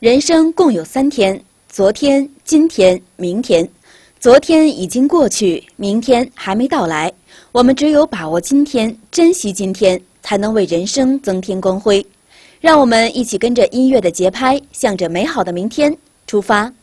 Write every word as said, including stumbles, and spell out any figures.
人生共有三天：昨天、今天、明天。昨天已经过去，明天还没到来。我们只有把握今天，珍惜今天，才能为人生增添光辉。让我们一起跟着音乐的节拍，向着美好的明天出发。